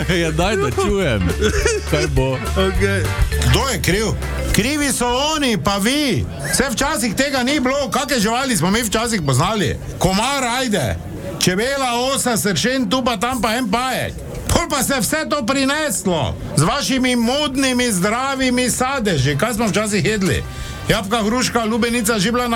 Ja, daj, da čujem. Kaj bo? Okay. Kdo je kriv? Krivi so oni, pa vi. Vse včasih tega ni bilo. Kakšne živali smo mi včasih poznali? Komar, ajde. Čebela, osa, sršen, tu pa tam pa en pajek. Pol pa se vse to prineslo. Z vašimi modnimi, zdravimi sadeži. Kaj smo včasih jedli? Jabka, hruška, lubenica, žiblana.